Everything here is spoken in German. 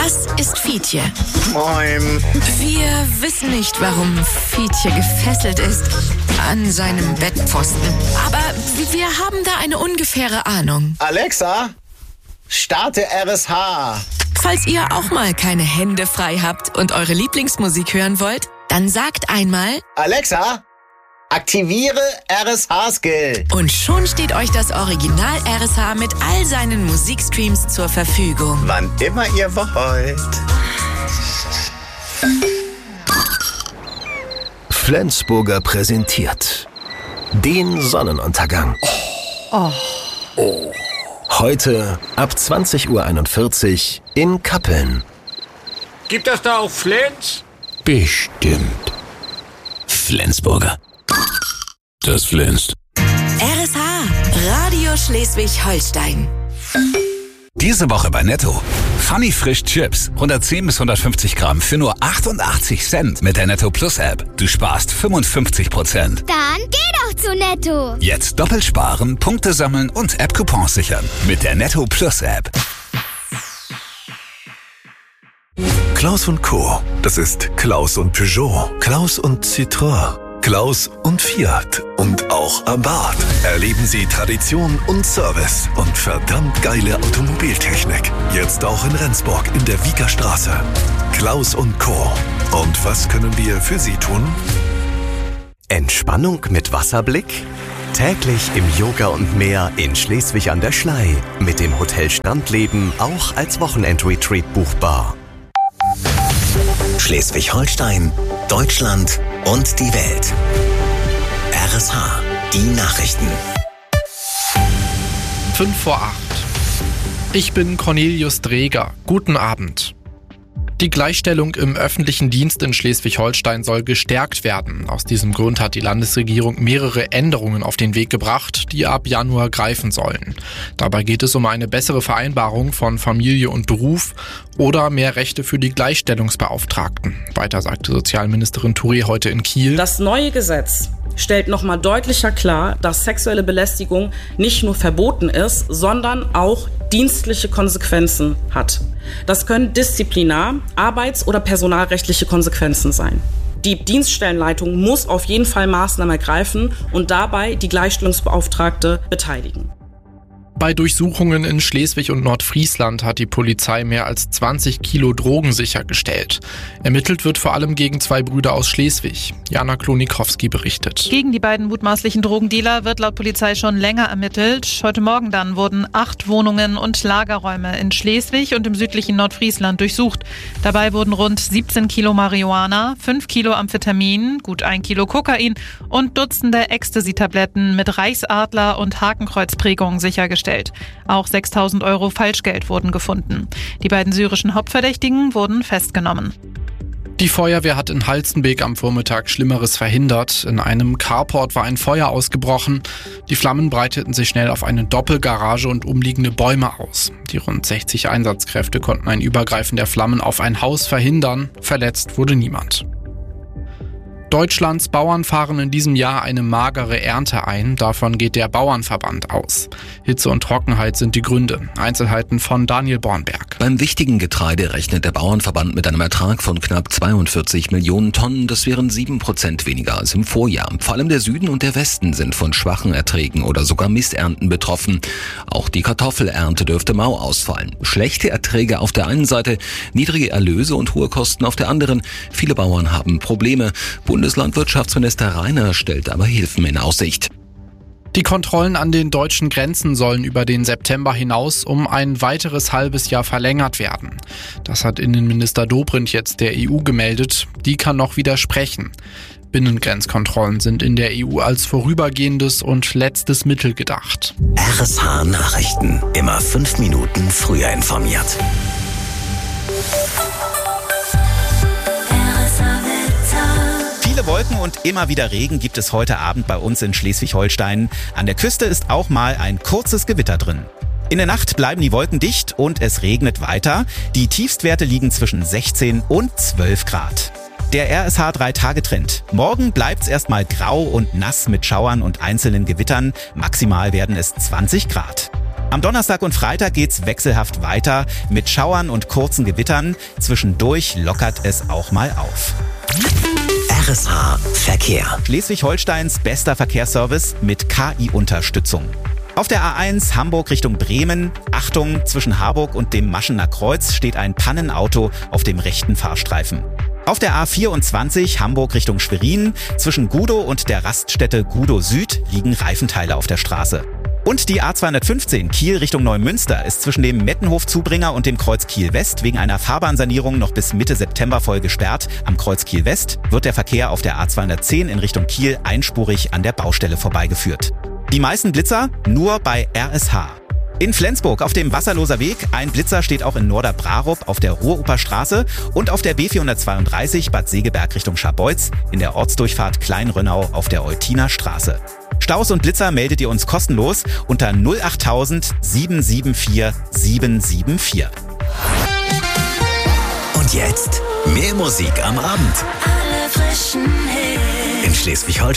Das ist Fietje. Moin. Wir wissen nicht, warum Fietje gefesselt ist an seinem Bettpfosten. Aber wir haben da eine ungefähre Ahnung. Alexa, starte RSH. Falls ihr auch mal keine Hände frei habt und eure Lieblingsmusik hören wollt, dann sagt einmal: Alexa, aktiviere RSH-Skill. Und schon steht euch das Original RSH mit all seinen Musikstreams zur Verfügung. Wann immer ihr wollt. Flensburger präsentiert den Sonnenuntergang. Heute ab 20:41 Uhr in Kappeln. Gibt das da auch Flens? Bestimmt. Flensburger. Das flänzt. RSH, Radio Schleswig-Holstein. Diese Woche bei Netto. Funny Frisch Chips. 110 bis 150 Gramm für nur 88 Cent mit der Netto Plus App. Du sparst 55%. Dann geh doch zu Netto. Jetzt doppelt sparen, Punkte sammeln und App-Coupons sichern. Mit der Netto Plus App. Klaus und Co. Das ist Klaus und Peugeot, Klaus und Citroën, Klaus und Fiat und auch Abarth. Erleben Sie Tradition und Service und verdammt geile Automobiltechnik. Jetzt auch in Rendsburg in der Wiekerstraße. Klaus und Co. Und was können wir für Sie tun? Entspannung mit Wasserblick? Täglich im Yoga und mehr in Schleswig an der Schlei. Mit dem Hotel Strandleben auch als Wochenendretreat buchbar. Schleswig-Holstein, Deutschland und die Welt. RSH, die Nachrichten. 7:55. Ich bin Cornelius Dreger. Guten Abend. Die Gleichstellung im öffentlichen Dienst in Schleswig-Holstein soll gestärkt werden. Aus diesem Grund hat die Landesregierung mehrere Änderungen auf den Weg gebracht, die ab Januar greifen sollen. Dabei geht es um eine bessere Vereinbarung von Familie und Beruf oder mehr Rechte für die Gleichstellungsbeauftragten. Weiter sagte Sozialministerin Touré heute in Kiel. Das neue Gesetz stellt nochmal deutlicher klar, dass sexuelle Belästigung nicht nur verboten ist, sondern auch dienstliche Konsequenzen hat. Das können Disziplinar-, arbeits- oder personalrechtliche Konsequenzen sein. Die Dienststellenleitung muss auf jeden Fall Maßnahmen ergreifen und dabei die Gleichstellungsbeauftragte beteiligen. Bei Durchsuchungen in Schleswig und Nordfriesland hat die Polizei mehr als 20 Kilo Drogen sichergestellt. Ermittelt wird vor allem gegen 2 Brüder aus Schleswig. Jana Klonikowski berichtet. Gegen die beiden mutmaßlichen Drogendealer wird laut Polizei schon länger ermittelt. Heute Morgen dann wurden 8 Wohnungen und Lagerräume in Schleswig und im südlichen Nordfriesland durchsucht. Dabei wurden rund 17 Kilo Marihuana, 5 Kilo Amphetamin, gut 1 Kilo Kokain und Dutzende Ecstasy-Tabletten mit Reichsadler- und Hakenkreuzprägungen sichergestellt. Auch 6.000 € Falschgeld wurden gefunden. Die beiden syrischen Hauptverdächtigen wurden festgenommen. Die Feuerwehr hat in Halstenbek am Vormittag Schlimmeres verhindert. In einem Carport war ein Feuer ausgebrochen. Die Flammen breiteten sich schnell auf eine Doppelgarage und umliegende Bäume aus. Die rund 60 Einsatzkräfte konnten ein Übergreifen der Flammen auf ein Haus verhindern. Verletzt wurde niemand. Deutschlands Bauern fahren in diesem Jahr eine magere Ernte ein. Davon geht der Bauernverband aus. Hitze und Trockenheit sind die Gründe. Einzelheiten von Daniel Bornberg. Beim wichtigen Getreide rechnet der Bauernverband mit einem Ertrag von knapp 42 Millionen Tonnen. Das wären 7% weniger als im Vorjahr. Vor allem der Süden und der Westen sind von schwachen Erträgen oder sogar Missernten betroffen. Auch die Kartoffelernte dürfte mau ausfallen. Schlechte Erträge auf der einen Seite, niedrige Erlöse und hohe Kosten auf der anderen. Viele Bauern haben Probleme. Bundeslandwirtschaftsminister Rainer stellt aber Hilfen in Aussicht. Die Kontrollen an den deutschen Grenzen sollen über den September hinaus um ein weiteres halbes Jahr verlängert werden. Das hat Innenminister Dobrindt jetzt der EU gemeldet. Die kann noch widersprechen. Binnengrenzkontrollen sind in der EU als vorübergehendes und letztes Mittel gedacht. RSH Nachrichten. Immer 5 Minuten früher informiert. Viele Wolken und immer wieder Regen gibt es heute Abend bei uns in Schleswig-Holstein. An der Küste ist auch mal ein kurzes Gewitter drin. In der Nacht bleiben die Wolken dicht und es regnet weiter. Die Tiefstwerte liegen zwischen 16 und 12 Grad. Der RSH 3-Tage-Trend. Morgen bleibt's erstmal grau und nass mit Schauern und einzelnen Gewittern. Maximal werden es 20 Grad. Am Donnerstag und Freitag geht's wechselhaft weiter mit Schauern und kurzen Gewittern. Zwischendurch lockert es auch mal auf. RSH Verkehr. Schleswig-Holsteins bester Verkehrsservice mit KI-Unterstützung. Auf der A1 Hamburg Richtung Bremen, Achtung, zwischen Harburg und dem Maschener Kreuz steht ein Pannenauto auf dem rechten Fahrstreifen. Auf der A24 Hamburg Richtung Schwerin, zwischen Gudow und der Raststätte Gudow Süd liegen Reifenteile auf der Straße. Und die A215 Kiel Richtung Neumünster ist zwischen dem Mettenhof-Zubringer und dem Kreuz Kiel West wegen einer Fahrbahnsanierung noch bis Mitte September voll gesperrt. Am Kreuz Kiel West wird der Verkehr auf der A210 in Richtung Kiel einspurig an der Baustelle vorbeigeführt. Die meisten Blitzer nur bei RSH. In Flensburg auf dem Wasserloser Weg, ein Blitzer steht auch in Norderbrarup auf der Ruhruperstraße und auf der B432 Bad Segeberg Richtung Scharbeutz in der Ortsdurchfahrt Kleinrönnau auf der Eutiner Straße. Staus und Blitzer meldet ihr uns kostenlos unter 08000 774 774. Und jetzt mehr Musik am Abend. Alle frischen Hits. In Schleswig-Holstein.